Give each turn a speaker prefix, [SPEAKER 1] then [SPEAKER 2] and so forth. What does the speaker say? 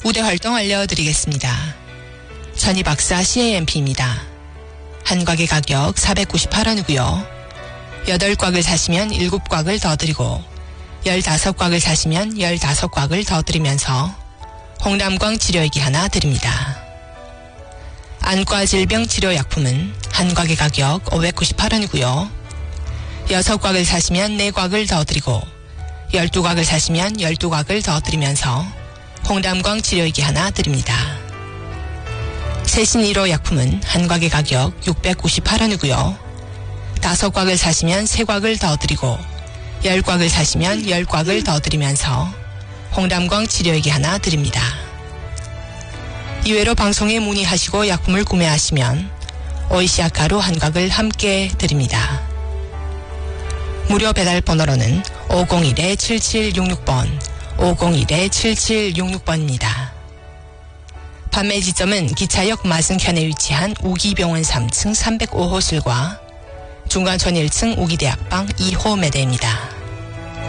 [SPEAKER 1] 우대 활동 알려드리겠습니다. 전희박사 CAMP입니다. 한 곽의 가격 498원이고요. 8곽을 사시면 7곽을 더 드리고 15곽을 사시면 15곽을 더 드리면서 홍담광 치료액이 하나 드립니다. 안과 질병 치료약품은 한 곽의 가격 598원이고요. 6곽을 사시면 4곽을 더 드리고 12곽을 사시면 12곽을 더 드리면서 홍담광 치료액이 하나 드립니다. 세신 1호 약품은 한 곽의 가격 698원이고요. 5곽을 사시면 3곽을 더 드리고 10곽을 사시면 10곽을 더 드리면서 홍담광 치료액이 하나 드립니다. 이외로 방송에 문의하시고 약품을 구매하시면 오이시아 가루 한 곽을 함께 드립니다. 무료 배달 번호로는 501-7766번, 501-7766번입니다. 판매 지점은 기차역 맞은편에 위치한 우기병원 3층 305호실과 중간촌 1층 우기대학방 2호 매대입니다.